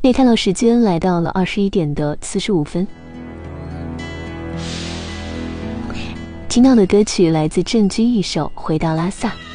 可以看到时间来到了21点的45分。听到的歌曲来自郑钧一首《回到拉萨》。